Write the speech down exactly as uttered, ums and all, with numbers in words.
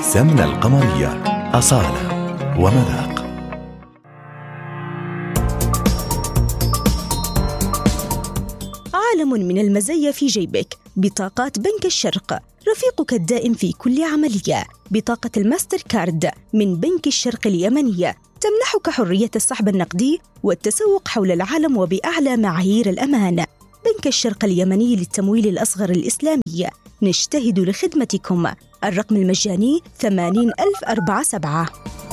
السمنة القمرية، أصالة ومذاق. عالم من المزايا في جيبك. بطاقات بنك الشرق، رفيقك الدائم في كل عملية. بطاقة الماستر كارد من بنك الشرق اليمنية تمنحك حرية السحب النقدي والتسوق حول العالم وبأعلى معايير الأمان. بنك الشرق اليمني للتمويل الأصغر الإسلامي، نجتهد لخدمتكم. الرقم المجاني ثمانين ألف أربعة سبعة.